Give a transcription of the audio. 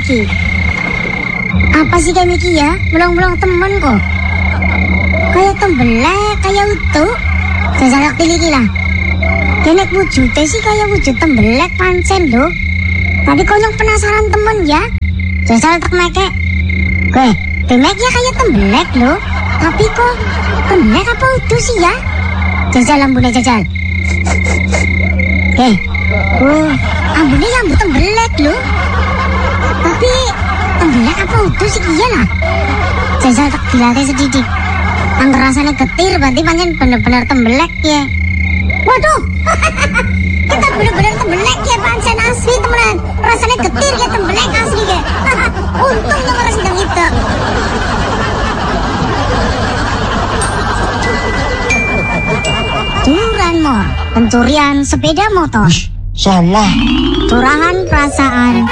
iki. Apa sih kayak Miki ya? Belong-belong temen kok. Kayak tembelek, kayak utuh. Jajal tak pilih iki lah. Denek wujudnya sih kayak wujud tembelek pancen do. Tadi konyong penasaran temen ya. Jajal tak mekek. Gue, demeknya kayak tembelek loh. Tapi kok tembelek apa utuh sih ya? Jajal ambune jajal. Ambune yang tembelek loh. Tapi tembelek apa utuh sih iya lah. Jajal tak dilatih sedikit. Angger rasanya getir berarti pancen bener-bener tembelek ya. Waduh. Kita bener-bener tembelek ya pancen asli temenan. Rasanya getir ya tembelek asli ya. Untung nomor sidang itu. Curanmor, pencurian sepeda motor. Salah. Curahan perasaan.